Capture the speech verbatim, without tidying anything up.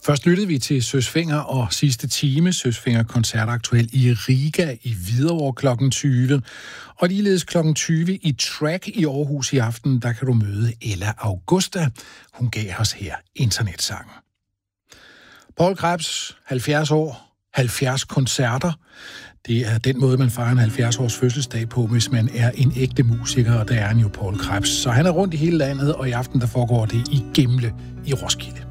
Først lyttede vi til Søsfingers og sidste time, Søsfingers koncert aktuel i Riga i Hvidovre klokken tyve. Og ligeledes klokken tyve i Track i Aarhus i aften, der kan du møde Ella Augusta. Hun gav os her internetsangen. Poul Krebs, halvfjerds år, halvfjerds koncerter. Det er den måde, man fejrer en halvfjerds års fødselsdag på, hvis man er en ægte musiker, og der er han jo Poul Krebs. Så han er rundt i hele landet, og i aften der foregår det i Gimle i Roskilde.